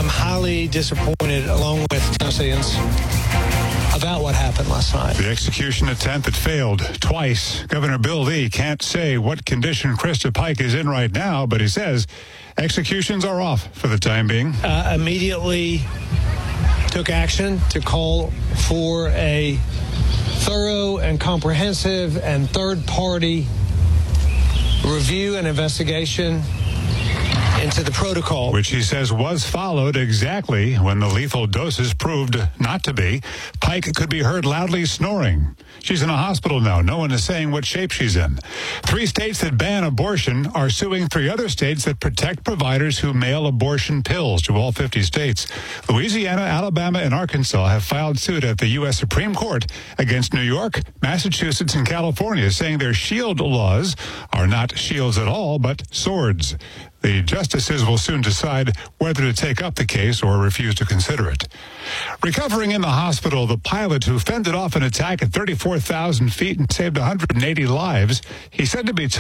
I'm highly disappointed, along with Tennesseans, about what happened last night. The execution attempt that failed twice. Governor Bill Lee can't say what condition Krista Pike is in right now, but he says executions are off for the time being. Immediately took action to call for a thorough and comprehensive and third-party review and investigation into the protocol, which he says was followed exactly when the lethal doses proved not to be. Pike could be heard loudly snoring. She's in a hospital now. No one is saying what shape she's in. 3 states that ban abortion are suing 3 other states that protect providers who mail abortion pills to all 50 states. Louisiana, Alabama, and Arkansas have filed suit at the U.S. Supreme Court against New York, Massachusetts, and California, saying their shield laws are not shields at all, but swords. The justices will soon decide whether to take up the case or refuse to consider it. Recovering in the hospital, the pilot who fended off an attack at 34,000 feet and saved 180 lives, he's said to be